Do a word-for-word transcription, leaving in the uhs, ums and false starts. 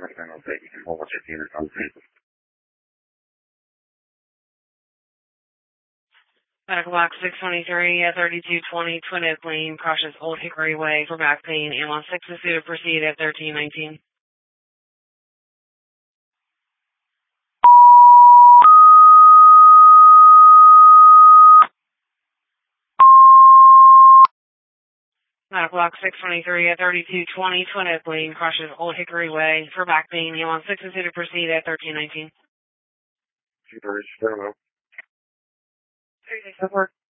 San Jose. You can hold what your unit on the Medical box six twenty-three at thirty-two twenty Twin Oak Lane, Cautious Old Hickory Way for back pain. Ambulance six is due to proceed at thirteen nineteen. Medical box six twenty-three at thirty-two twenty Twin Oak Lane, Cautious Old Hickory Way for back pain. Ambulance six is due to proceed at thirteen nineteen. Super, very low. thirty-six support.